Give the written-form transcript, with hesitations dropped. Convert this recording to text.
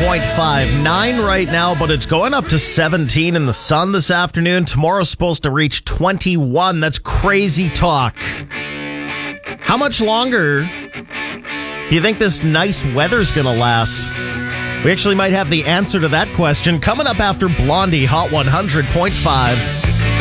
100.59 right now, but it's going up to 17 in the sun this afternoon. Tomorrow's supposed to reach 21. That's crazy talk. How much longer do you think this nice weather's going to last? We actually might have the answer to that question coming up after Blondie, Hot 100.5.